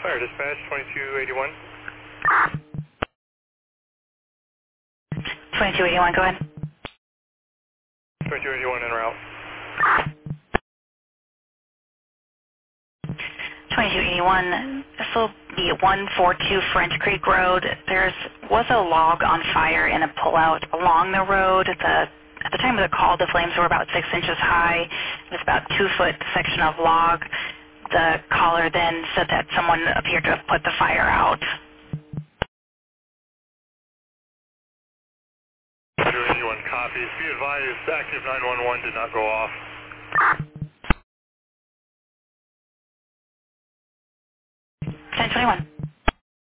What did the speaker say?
Fire dispatch 2281. 2281, go ahead. 2281 en route. 2281, this will be 142 French Creek Road. There was a log on fire in a pullout along the road. At the time of the call, the flames were about 6 inches high. It was about 2-foot section of log. The caller then said that someone appeared to have put the fire out. 2281 copies. Be advised, active 911 did not go off. 1021.